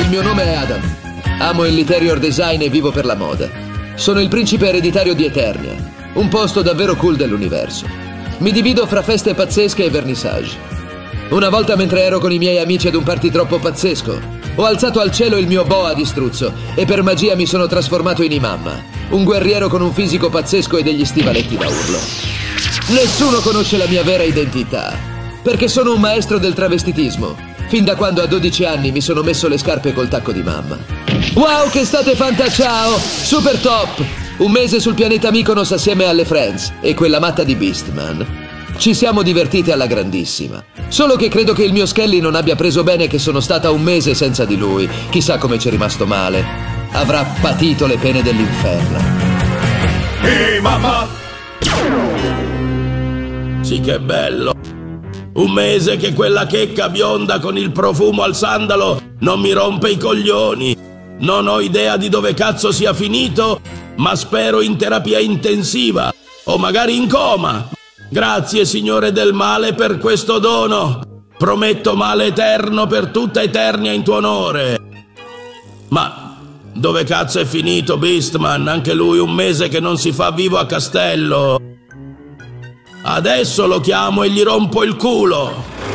Il mio nome è Adam. Amo l'interior design e vivo per la moda. Sono il principe ereditario di Eternia, un posto davvero cool dell'universo. Mi divido fra feste pazzesche e vernissage. Una volta, mentre ero con i miei amici ad un party troppo pazzesco, ho alzato al cielo il mio boa di struzzo e per magia mi sono trasformato in Imamma, un guerriero con un fisico pazzesco e degli stivaletti da urlo. Nessuno conosce la mia vera identità, perché sono un maestro del travestitismo. Fin da quando a 12 anni mi sono messo le scarpe col tacco di mamma. Wow, che state fanta, ciao! Super top! Un mese sul pianeta Mykonos assieme alle Friends e quella matta di Beastman. Ci siamo divertiti alla grandissima. Solo che credo che il mio Skelly non abbia preso bene che sono stata un mese senza di lui. Chissà come ci è rimasto male. Avrà patito le pene dell'inferno. Mamma! Sì, che bello! Un mese che quella checca bionda con il profumo al sandalo non mi rompe i coglioni. Non ho idea di dove cazzo sia finito, ma spero in terapia intensiva o magari in coma. Grazie, Signore del male, per questo dono. Prometto male eterno per tutta Eternia in tuo onore. Ma dove cazzo è finito Beastman? Anche lui un mese che non si fa vivo a castello. Adesso lo chiamo e gli rompo il culo.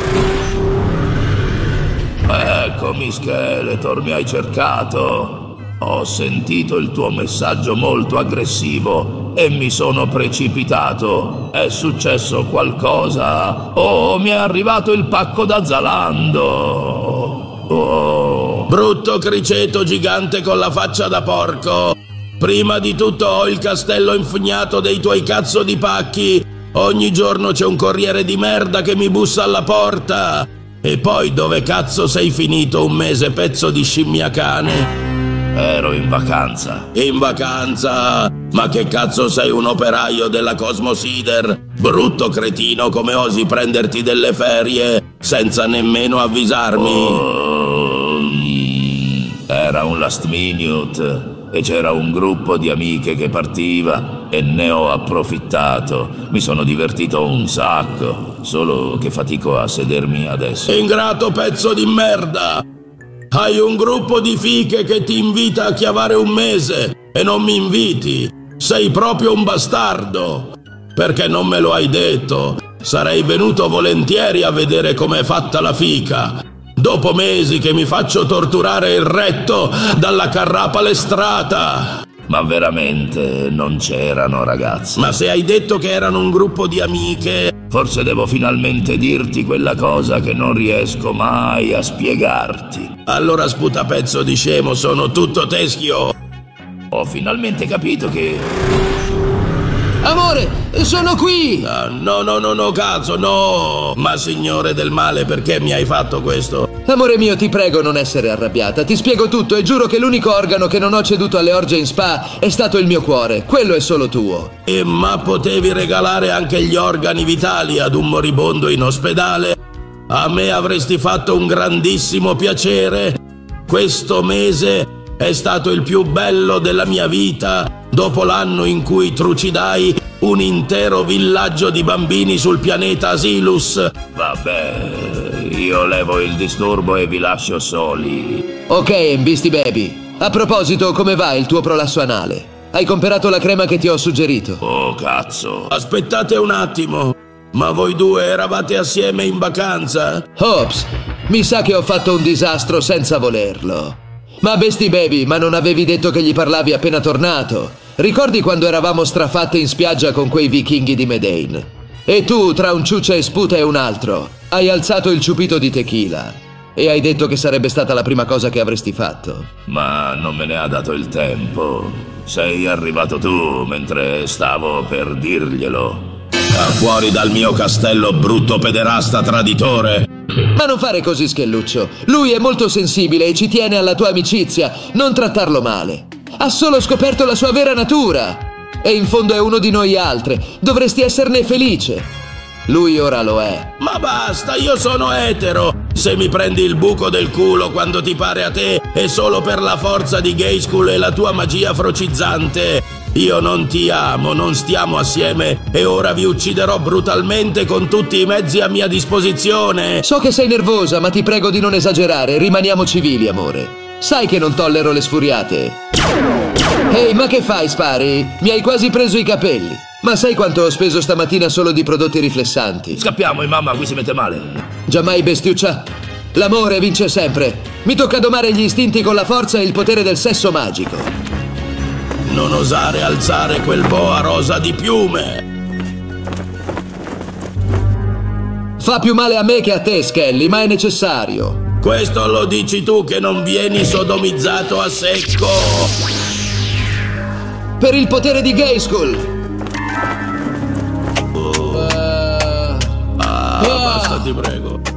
Eccomi, Skeletor, mi hai cercato. Ho sentito il tuo messaggio molto aggressivo e mi sono precipitato. È successo qualcosa? Oh, mi è arrivato il pacco da Zalando. Oh. Brutto criceto gigante con la faccia da porco. Prima di tutto ho il castello infugnato dei tuoi cazzo di pacchi. Ogni giorno c'è un corriere di merda che mi bussa alla porta. E poi dove cazzo sei finito un mese, pezzo di scimmia cane? Ero in vacanza. In vacanza? Ma che cazzo sei, un operaio della Cosmosider? Brutto cretino, come osi prenderti delle ferie senza nemmeno avvisarmi? Era un last minute e c'era un gruppo di amiche che partiva e ne ho approfittato. Mi sono divertito un sacco, solo che fatico a sedermi adesso. Ingrato pezzo di merda! Hai un gruppo di fiche che ti invita a chiavare un mese e non mi inviti. Sei proprio un bastardo. Perché non me lo hai detto? Sarei venuto volentieri a vedere com'è fatta la fica. Dopo mesi che mi faccio torturare il retto dalla carra palestrata. Ma veramente non c'erano ragazzi? Ma se hai detto che erano un gruppo di amiche, forse devo finalmente dirti quella cosa che non riesco mai a spiegarti. Allora, sputapezzo di scemo, sono tutto teschio. Ho finalmente capito che... Amore, sono qui! No, cazzo, no! Ma signore del male, perché mi hai fatto questo? Amore mio, ti prego non essere arrabbiata. Ti spiego tutto e giuro che l'unico organo che non ho ceduto alle orge in spa è stato il mio cuore. Quello è solo tuo. Ma potevi regalare anche gli organi vitali ad un moribondo in ospedale? A me avresti fatto un grandissimo piacere. Questo mese è stato il più bello della mia vita. Dopo l'anno in cui trucidai un intero villaggio di bambini sul pianeta Asilus. Vabbè, io levo il disturbo e vi lascio soli. Ok, Beastie Baby. A proposito, come va il tuo prolasso anale? Hai comprato la crema che ti ho suggerito? Oh, cazzo. Aspettate un attimo. Ma voi due eravate assieme in vacanza? Ops, mi sa che ho fatto un disastro senza volerlo. Ma Beastie Baby, ma non avevi detto che gli parlavi appena tornato? Ricordi quando eravamo strafatte in spiaggia con quei vichinghi di Medain? E tu, tra un ciuccia e sputa e un altro, hai alzato il ciupito di tequila e hai detto che sarebbe stata la prima cosa che avresti fatto. Ma non me ne ha dato il tempo. Sei arrivato tu mentre stavo per dirglielo. Fuori dal mio castello, brutto pederasta traditore! Ma non fare così, Schelluccio. Lui è molto sensibile e ci tiene alla tua amicizia. Non trattarlo male. Ha solo scoperto la sua vera natura. E in fondo è uno di noi altre. Dovresti esserne felice. Lui ora lo è. Ma basta, io sono etero. Se mi prendi il buco del culo quando ti pare a te è solo per la forza di Gay School e la tua magia frocizzante. Io non ti amo, non stiamo assieme e ora vi ucciderò brutalmente con tutti i mezzi a mia disposizione. So che sei nervosa, ma ti prego di non esagerare. Rimaniamo civili, amore. Sai che non tollero le sfuriate. Ehi, ma che fai, Spari? Mi hai quasi preso i capelli. Ma sai quanto ho speso stamattina solo di prodotti riflessanti? Scappiamo, mamma, qui si mette male. Giammai, bestiuccia. L'amore vince sempre. Mi tocca domare gli istinti con la forza e il potere del sesso magico. Non osare alzare quel boa rosa di piume. Fa più male a me che a te, Skelly, ma è necessario. Questo lo dici tu che non vieni sodomizzato a secco. Per il potere di Grayskull. Basta, ti prego.